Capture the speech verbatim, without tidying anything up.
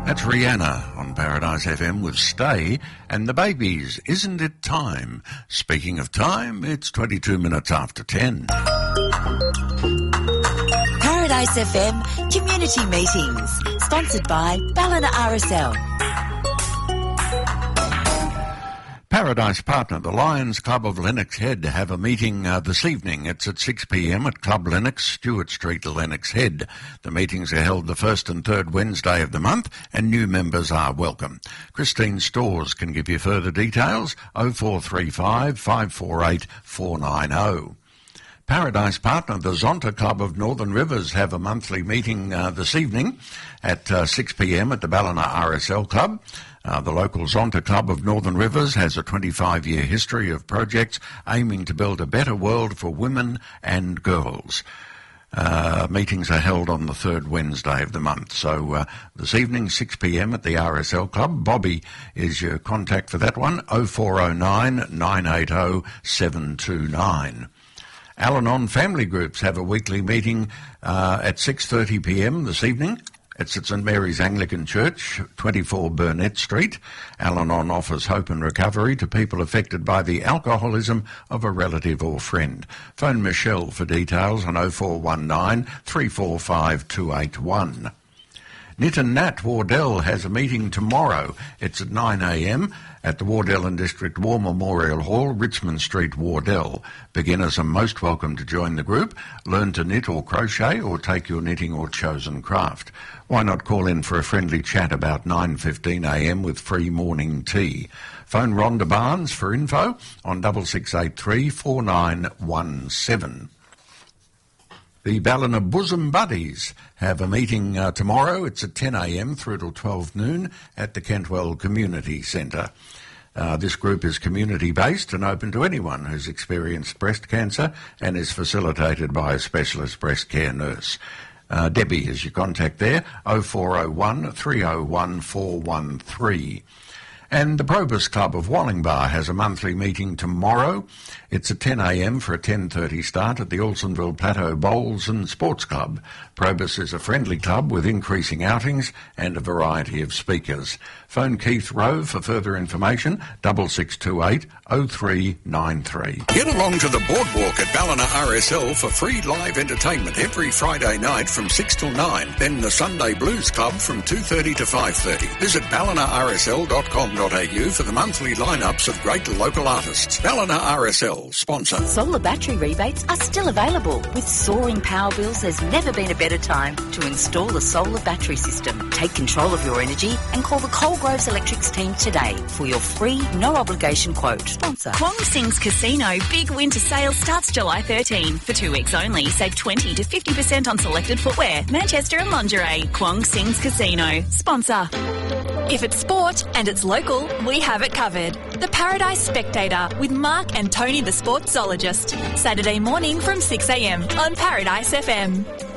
That's Rihanna on Paradise F M with Stay and the Babies. Isn't it time? Speaking of time, it's twenty-two minutes after ten. Paradise F M Community Meetings, sponsored by Ballina R S L. Paradise partner, the Lions Club of Lennox Head, have a meeting uh, this evening. It's at six p m at Club Lennox, Stewart Street, Lennox Head. The meetings are held the first and third Wednesday of the month, and new members are welcome. Christine Stores can give you further details, oh four three five, five four eight, four nine oh. Paradise partner, the Zonta Club of Northern Rivers, have a monthly meeting uh, this evening at uh, six p m at the Ballina R S L Club. Uh, the local Zonta Club of Northern Rivers has a twenty-five year history of projects aiming to build a better world for women and girls. Uh, meetings are held on the third Wednesday of the month. So uh, this evening, six p m at the R S L Club. Bobby is your contact for that one, oh four oh nine, nine eight oh, seven two nine. Al-Anon family groups have a weekly meeting uh, at six thirty p m this evening. It's at St Mary's Anglican Church, twenty-four Burnett Street. Al-Anon offers hope and recovery to people affected by the alcoholism of a relative or friend. Phone Michelle for details on oh four one nine, three four five, two eight one. Knit and Nat Wardell has a meeting tomorrow. It's at nine a m at the Wardell and District War Memorial Hall, Richmond Street, Wardell. Beginners are most welcome to join the group. Learn to knit or crochet or take your knitting or chosen craft. Why not call in for a friendly chat about nine fifteen a m with free morning tea? Phone Rhonda Barnes for info on six six eight three, four nine one seven. The Ballina Bosom Buddies have a meeting uh, tomorrow. It's at ten a m through till twelve noon at the Kentwell Community Centre. Uh, this group is community-based and open to anyone who's experienced breast cancer and is facilitated by a specialist breast care nurse. Uh, Debbie is your contact there, oh four oh one, three oh one, four one three. And the Probus Club of Wallingbar has a monthly meeting tomorrow. It's at ten a m for a ten thirty start at the Alsonville Plateau Bowls and Sports Club. Probus is a friendly club with increasing outings and a variety of speakers. Phone Keith Rowe for further information, six six two eight, oh three nine three. Get along to the Boardwalk at Ballina R S L for free live entertainment every Friday night from six till nine. Then the Sunday Blues Club from two thirty to five thirty. Visit ballina r s l dot com dot a u for the monthly lineups of great local artists. Ballina R S L, sponsor. Solar battery rebates are still available. With soaring power bills, there's never been a better time to install a solar battery system. Take control of your energy and call the Coalgroves Electrics team today for your free, no-obligation quote. Sponsor. Kwong Sing's Casino Big Winter Sale starts July thirteenth. For two weeks only, save twenty to fifty percent on selected footwear, Manchester and lingerie. Kwong Sing's Casino. Sponsor. If it's sport and it's local, we have it covered. The Paradise Spectator with Mark and Tony the Sportsologist. Saturday morning from six a m on Paradise F M.